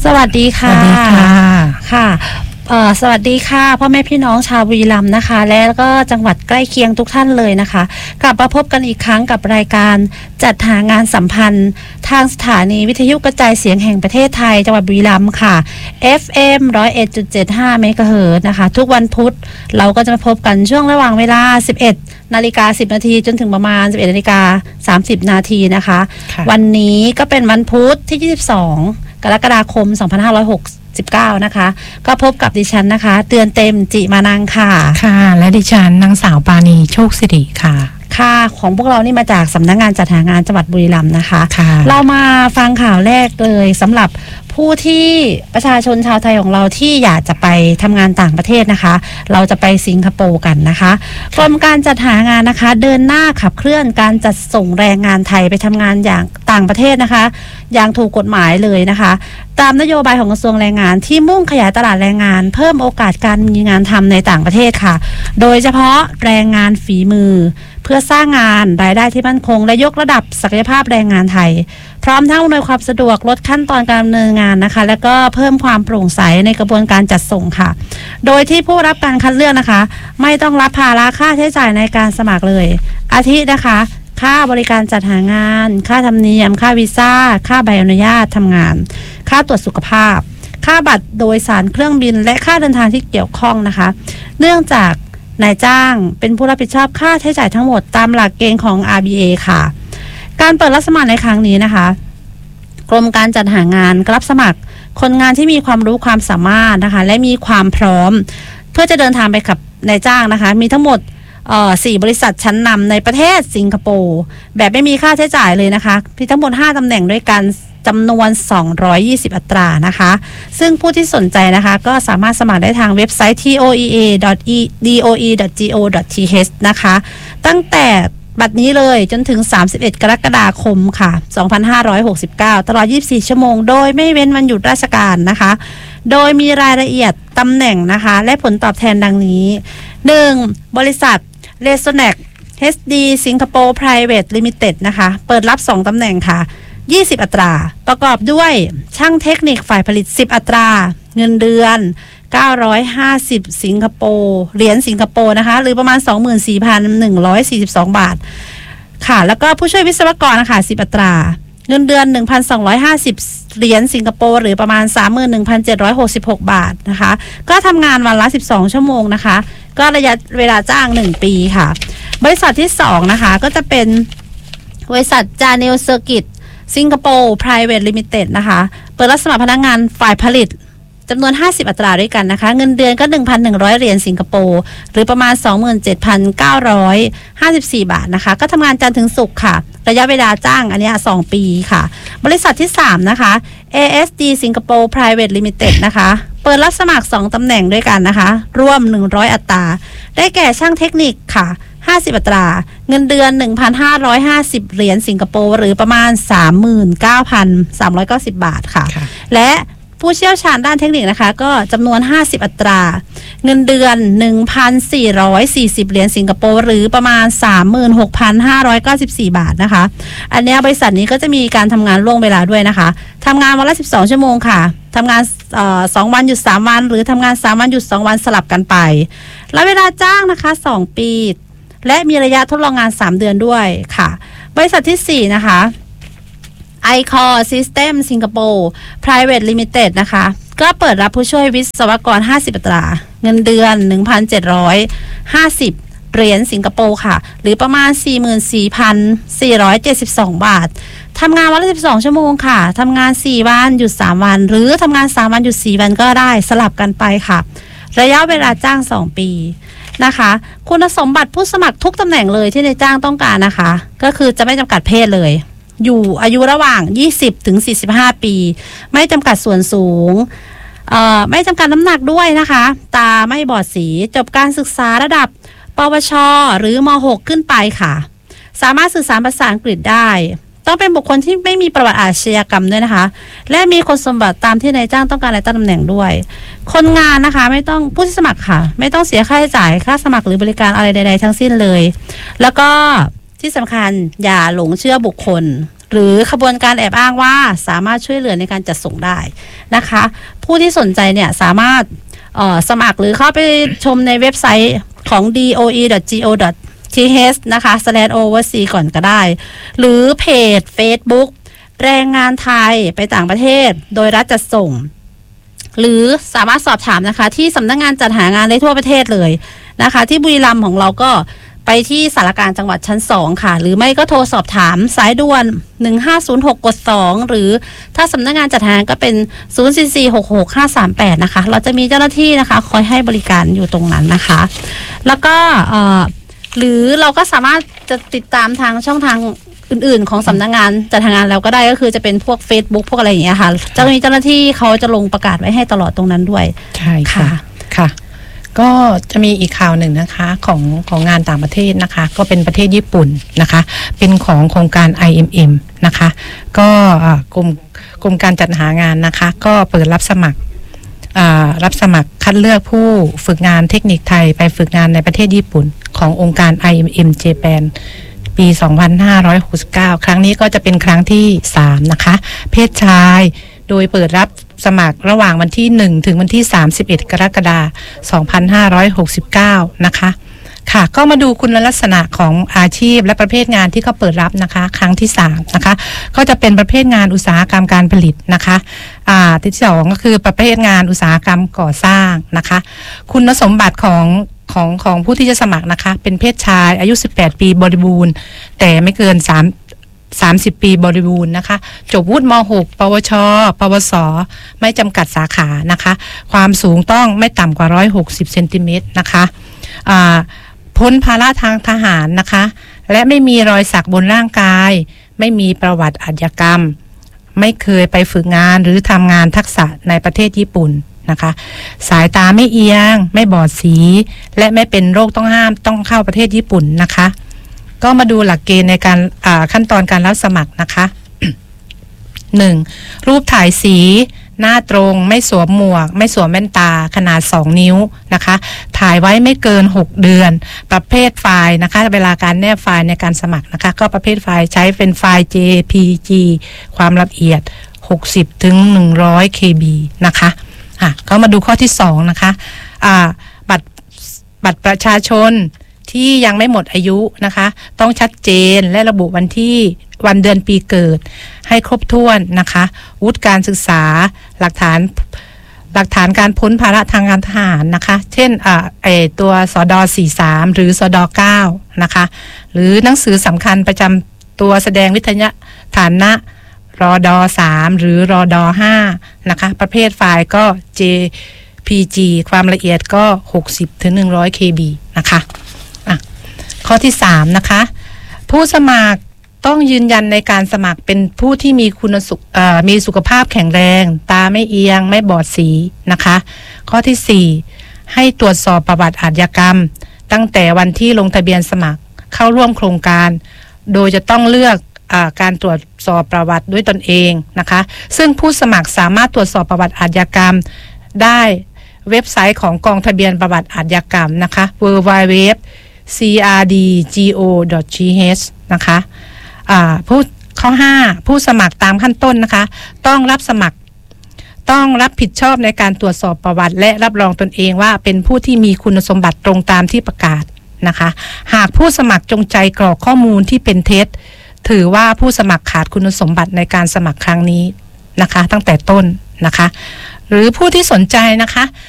สวัสดีค่ะสวัสดีค่ะค่ะสวัสดีค่ะพ่อแม่พี่น้องชาวบุรีรัมย์นะคะและก็จังหวัดใกล้เคียงทุกท่านเลยนะคะกลับมาพบกันอีกครั้งกับรายการจัดหางานสัมพันธ์ทางสถานีวิทยุกระจายเสียงแห่งประเทศไทยจังหวัดบุรีรัมย์ค่ะ FM 101.75 เมกะเฮิรตซ์นะคะทุกวันพุธเราก็จะมาพบกันช่วงระหว่างเวลา 11:10 นาทีจนถึงประมาณ 11:30 นาทีนะคะวันนี้ก็เป็นวันพุธที่ 22 กรกฎาคม 2569 นะคะก็พบกับดิฉันนะคะเตือนเต็มจิมานังค่ะค่ะและดิฉันนางสาวปาณีโชคสิริค่ะค่ะของพวกเรานี่มาจากสำนักงานจัดหางานจังหวัดบุรีรัมย์นะคะเรามาฟังข่าวแรกเลยสำหรับผู้ที่ประชาชนชาวไทยของเราที่อยากจะไปทำงานต่างประเทศนะคะเราจะไปสิงคโปร์กันนะคะกรมการจัดหางานนะคะเดินหน้าขับเคลื่อนการจัดส่งแรงงานไทยไปทำงานอย่างต่างประเทศนะคะอย่างถูกกฎหมายเลยนะคะตามนโยบายของกระทรวงแรงงานที่มุ่งขยายตลาดแรงงานเพิ่มโอกาสการมีงานทำในต่างประเทศค่ะโดยเฉพาะแรงงานฝีมือเพื่อสร้างงานรายได้ที่มั่นคงและยกระดับศักยภาพแรงงานไทยพร้อมทั้งอำนวยความสะดวกลดขั้นตอนการดำเนินงานนะคะและก็เพิ่มความโปร่งใสในกระบวนการจัดส่งค่ะโดยที่ผู้รับการคัดเลือกนะคะไม่ต้องรับภาระค่าใช้จ่ายในการสมัครเลยอาทินะคะค่าบริการจัดหางานค่าธรรมเนียมค่าวีซ่าค่าใบอนุญาตทำงานค่าตรวจสุขภาพค่าบัตรโดยสารเครื่องบินและค่าเดินทางที่เกี่ยวข้องนะคะเนื่องจากนายจ้างเป็นผู้รับผิดชอบค่าใช้จ่ายทั้งหมดตามหลักเกณฑ์ของ RBA ค่ะการเปิดรับสมัครในครั้งนี้นะคะกรมการจัดหางานรับสมัครคนงานที่มีความรู้ความสามารถนะคะและมีความพร้อมเพื่อจะเดินทางไปกับนายจ้างนะคะมีทั้งหมด4 บริษัทชั้นนำในประเทศสิงคโปร์แบบไม่มีค่าใช้จ่ายเลยนะคะมีทั้งหมด5 ตำแหน่งด้วยกันจำนวน220 อัตรานะคะซึ่งผู้ที่สนใจนะคะก็สามารถสมัครได้ทางเว็บไซต์ toea.doe.go.th นะคะตั้งแต่บัดนี้เลยจนถึง31 กรกฎาคมค่ะ2569ตลอด24 ชั่วโมงโดยไม่เว้นวันหยุดราชการนะคะโดยมีรายละเอียดตำแหน่งนะคะและผลตอบแทนดังนี้ 1. บริษัทเลโซแนก HD สิงคโปร์ Private Limited นะคะเปิดรับ 2 ตำแหน่งค่ะ20 อัตราประกอบด้วยช่างเทคนิคฝ่ายผลิต10 อัตราเงินเดือน950สิงคโปร์เหรียญสิงคโปร์นะคะหรือประมาณ 24,142 บาทค่ะแล้วก็ผู้ช่วยวิศวกรนะคะ10 อัตราเงินเดือน 1,250 เหรียญสิงคโปร์หรือประมาณ 31,766 บาทนะคะก็ทำงานวันละ12 ชั่วโมงนะคะก็ระยะเวลาจ้าง1 ปีค่ะบริษัทที่2นะคะก็จะเป็นบริษัทจาเนลเซอร์กิตสิงคโปร์ Private Limited นะคะเปิดรับสมัครพนักงานฝ่ายผลิตจำนวน50 อัตราด้วยกันนะคะเงินเดือนก็ 1,100 เหรียญสิงคโปร์หรือประมาณ 27,954 บาทนะคะก็ทำงานจันทร์ถึงศุกร์ค่ะระยะเวลาจ้างอันนี้2 ปีค่ะบริษัทที่3นะคะ ASD สิงคโปร์ Private Limited นะคะเปิดรับสมัคร2 ตำแหน่งด้วยกันนะคะรวม100 อัตราได้แก่ช่างเทคนิคค่ะ50 อัตราเงินเดือน 1,550 เหรียญสิงคโปร์หรือประมาณ 39,390 บาทค่ะและผู้เชี่ยวชาญด้านเทคนิคนะคะก็จำนวน50 อัตราเงินเดือน 1,440 เหรียญสิงคโปร์หรือประมาณ 36,594 บาทนะคะอันนี้บริษัทนี้ก็จะมีการทำงานล่วงเวลาด้วยนะคะทำงานวันละ12 ชั่วโมงค่ะทำงาน2 วันหยุด3 วันหรือทำงาน3 วันหยุด2 วันสลับกันไปและเวลาจ้างนะคะ2 ปีและมีระยะทดลองงาน3 เดือนด้วยค่ะบริษัทที่4นะคะiCore System Singapore Private Limited นะคะก็เปิดรับผู้ช่วยวิศวกร50 อัตราเงินเดือน 1,750 เหรียญสิงคโปร์ค่ะหรือประมาณ 44,472 บาททำงานวันละ12 ชั่วโมงค่ะทำงาน4 วันหยุด3 วันหรือทำงาน3 วันหยุด4 วันก็ได้สลับกันไปค่ะระยะเวลาจ้าง2 ปีนะคะคุณสมบัติผู้สมัครทุกตำแหน่งเลยที่นายจ้างต้องการนะคะก็คือจะไม่จำกัดเพศเลยอยู่อายุระหว่าง20 ถึง 45 ปีไม่จำกัดส่วนสูงไม่จำกัดน้ำหนักด้วยนะคะตาไม่บอดสีจบการศึกษาระดับปวชหรือม.6 ขึ้นไปค่ะสามารถสื่อสารภาษาอังกฤษได้ต้องเป็นบุคคลที่ไม่มีประวัติอาชญากรรมด้วยนะคะและมีคุณสมบัติตามที่นายจ้างต้องการในตำแหน่งด้วยคนงานนะคะไม่ต้องผู้ที่สมัครค่ะไม่ต้องเสียค่าใช้จ่ายค่าสมัครหรือบริการอะไรใดๆทั้งสิ้นเลยแล้วก็ที่สำคัญอย่าหลงเชื่อบุคคลหรือขบวนการแอบอ้างว่าสามารถช่วยเหลือในการจัดส่งได้นะคะผู้ที่สนใจเนี่ยสามารถสมัครหรือเข้าไปชมในเว็บไซต์ของ doe.go.th นะคะ /overseas ก่อนก็ได้หรือเพจ Facebook แรงงานไทยไปต่างประเทศโดยรัฐจัดส่งหรือสามารถสอบถามนะคะที่สำนักงานจัดหางานได้ทั่วประเทศเลยนะคะที่บุรีรัมย์ของเราก็ไปที่สารกลางจังหวัดชั้น2ค่ะหรือไม่ก็โทรสอบถามสายด่วน1506กด2หรือถ้าสำนักงานจัดหางานก็เป็น044666538นะคะเราจะมีเจ้าหน้าที่นะคะคอยให้บริการอยู่ตรงนั้นนะคะแล้วก็หรือเราก็สามารถจะติดตามทางช่องทางอื่นๆของสำนักงานจัดหางานแล้วก็ได้ก็คือจะเป็นพวก Facebook พวกอะไรอย่างเงี้ยค่ะจะมีเจ้าหน้าที่เขาจะลงประกาศไว้ให้ตลอดตรงนั้นด้วยใช่ค่ะค่ะก็จะมีอีกข่าวหนึ่งนะคะของงานต่างประเทศนะคะก็เป็นประเทศญี่ปุ่นนะคะเป็นของโครงการ IMM นะคะก็กรมการจัดหางานนะคะก็เปิดรับสมัครคัดเลือกผู้ฝึกงานเทคนิคไทยไปฝึกงานในประเทศญี่ปุ่นขององค์การ IMM Japan ปี 2569 ครั้งนี้ก็จะเป็นครั้งที่3นะคะเพศชายโดยเปิดรับสมัครระหว่างวันที่1ถึงวันที่31กรกฎาคม2569นะคะค่ะก็มาดูคุณลักษณะของอาชีพและประเภทงานที่เขาเปิดรับนะคะครั้งที่3นะคะก็จะเป็นประเภทงานอุตสาหกรรมการผลิตนะคะที่2ก็คือประเภทงานอุตสาหกรรมก่อสร้างนะคะคุณสมบัติของผู้ที่จะสมัครนะคะเป็นเพศชายอายุ18ปีบริบูรณ์แต่ไม่เกิน30 ปีบริบูรณ์นะคะจบวุฒิม.6 ปวช.ปวส.ไม่จำกัดสาขานะคะความสูงต้องไม่ต่ำกว่า160เซนติเมตรนะคะพ้นภาระทางทหารนะคะและไม่มีรอยสักบนร่างกายไม่มีประวัติอาชญากรรมไม่เคยไปฝึกงานหรือทำงานทักษะในประเทศญี่ปุ่นนะคะสายตาไม่เอียงไม่บอดสีและไม่เป็นโรคต้องห้ามต้องเข้าประเทศญี่ปุ่นนะคะก็มาดูหลักเกณฑ์ในการขั้นตอนการรับสมัครนะคะ 1. รูปถ่ายสีหน้าตรงไม่สวมหมวกไม่สวมแว่นตาขนาด2นิ้วนะคะถ่ายไว้ไม่เกิน6เดือนประเภทไฟล์นะคะเวลาการแนบไฟล์ในการสมัครนะคะก็ประเภทไฟล์ใช้เป็นไฟล์ JPG ความละเอียด60ถึง100 KB นะคะก็มาดูข้อที่2นะคะบัตรประชาชนที่ยังไม่หมดอายุนะคะต้องชัดเจนและระบุวันเดือนปีเกิดให้ครบถ้วนนะคะวุฒิการศึกษาหลักฐานการพ้นภาระทางการทหารนะคะเช่นตัวสด43หรือสด9นะคะหรือหนังสือสำคัญประจำตัวแสดงวิทยาฐานะรด3หรือรด5นะคะประเภทไฟล์ก็ JPG ความละเอียดก็60ถึง100 KB นะคะข้อที่3นะคะผู้สมัครต้องยืนยันในการสมัครเป็นผู้ที่มีสุขภาพแข็งแรงตาไม่เอียงไม่บอดสีนะคะข้อที่4ให้ตรวจสอบประวัติอาชญากรรมตั้งแต่วันที่ลงทะเบียนสมัครเข้าร่วมโครงการโดยจะต้องเลือกการตรวจสอบประวัติด้วยตนเองนะคะซึ่งผู้สมัครสามารถตรวจสอบประวัติอาชญากรรมได้เว็บไซต์ของกองทะเบียนประวัติอาชญากรรมนะคะ www.crdgo.th นะคะข้อ5ผู้สมัครตามขั้นต้นนะคะต้องรับผิดชอบในการตรวจสอบประวัติและรับรองตนเองว่าเป็นผู้ที่มีคุณสมบัติตรงตามที่ประกาศนะคะหากผู้สมัครจงใจกรอกข้อมูลที่เป็นเท็จถือว่าผู้สมัครขาดคุณสมบัติในการสมัครครั้งนี้นะคะตั้งแต่ต้นนะคะหรือผู้ที่สนใจนะคะ